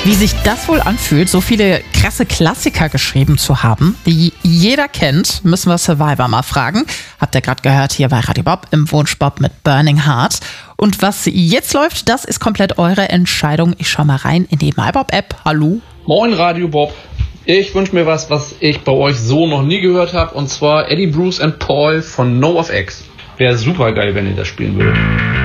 Wie sich das wohl anfühlt, so viele krasse Klassiker geschrieben zu haben, die jeder kennt, müssen wir Survivor mal fragen. Habt ihr gerade gehört hier bei Radio Bob im Wunschbob mit Burning Heart. Und was jetzt läuft, das ist komplett eure Entscheidung. Ich schau mal rein in die MyBob-App. Hallo. Moin Radio Bob. Ich wünsche mir was ich bei euch so noch nie gehört habe. Und zwar Eddie, Bruce and Paul von NoFX. Wäre super geil, wenn ihr das spielen würdet.